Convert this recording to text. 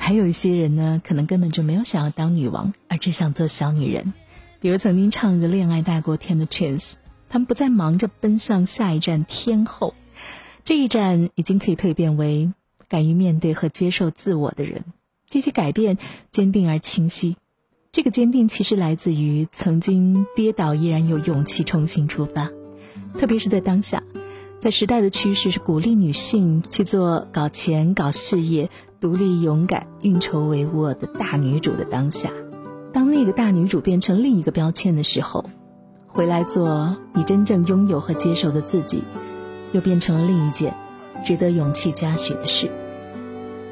还有一些人呢，可能根本就没有想要当女王，而只想做小女人。比如曾经唱着恋爱大过天的 Twins， 他们不再忙着奔向下一站天后，这一站已经可以蜕变为敢于面对和接受自我的人。这些改变坚定而清晰，这个坚定其实来自于曾经跌倒依然有勇气重新出发。特别是在当下，在时代的趋势是鼓励女性去做搞钱搞事业、独立勇敢、运筹帷幄的大女主的当下，当那个大女主变成另一个标签的时候，回来做你真正拥有和接受的自己，又变成了另一件值得勇气嘉许的事。